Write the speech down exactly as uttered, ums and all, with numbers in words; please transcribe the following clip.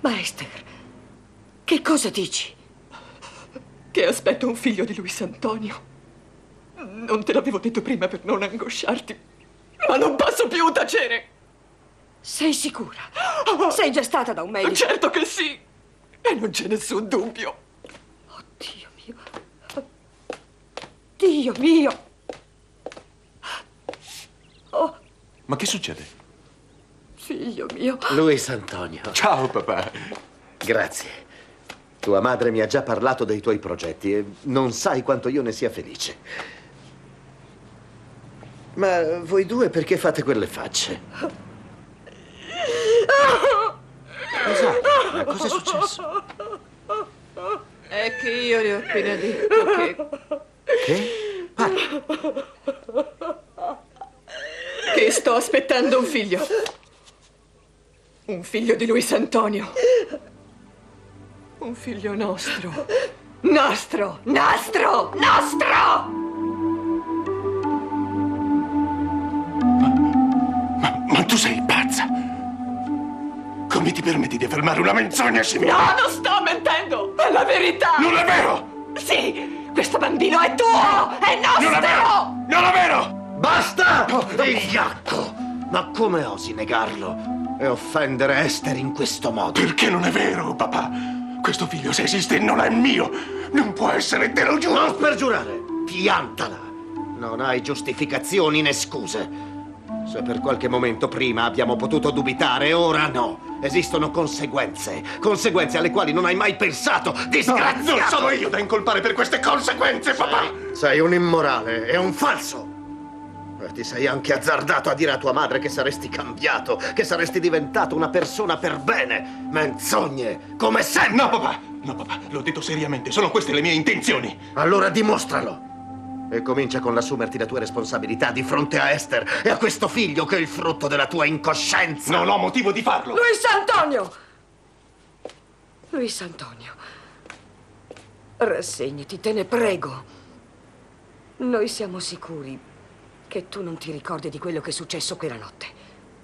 Ma Esther, che cosa dici? Che aspetto un figlio di Luis Antonio. Non te l'avevo detto prima per non angosciarti, ma non posso più tacere. Sei sicura? Sei già stata da un medico? Certo che sì, e non c'è nessun dubbio. Oh, Dio mio. Dio mio. Oh. Ma che succede? Figlio mio. Luis Antonio. Ciao, papà. Grazie. Tua madre mi ha già parlato dei tuoi progetti e non sai quanto io ne sia felice. Ma voi due perché fate quelle facce? Cosa? Ma cosa è successo? È che io le ho appena detto che... Che? Parla. Che sto aspettando un figlio. Un figlio di Luis Antonio. Un figlio nostro. Nostro! Nostro! Nostro! Ma, ma tu sei pazza! Come ti permetti di affermare una menzogna simile? No, non sto mentendo! È la verità! Non è vero! Sì! Questo bambino è tuo! È nostro! Non è vero! Non è vero! Basta! Vigliacco! Ma come osi negarlo e offendere Esther in questo modo? Perché non è vero, papà? Questo figlio, se esiste, non è mio! Non può essere, te lo giuro! Non spergiurare! Piantala! Non hai giustificazioni né scuse. Se per qualche momento prima abbiamo potuto dubitare, ora no. Esistono conseguenze. Conseguenze alle quali non hai mai pensato, disgraziato! No, non sono io da incolpare per queste conseguenze, papà! Sei, sei un immorale e un falso! E ti sei anche azzardato a dire a tua madre che saresti cambiato, che saresti diventato una persona per bene. Menzogne, come sempre! No, papà! No, papà, l'ho detto seriamente, sono queste le mie intenzioni! Allora dimostralo! E comincia con l'assumerti le tue responsabilità di fronte a Esther e a questo figlio che è il frutto della tua incoscienza. Non ho motivo di farlo. Luis Antonio! Luis Antonio, rassegnati, te ne prego. Noi siamo sicuri che tu non ti ricordi di quello che è successo quella notte.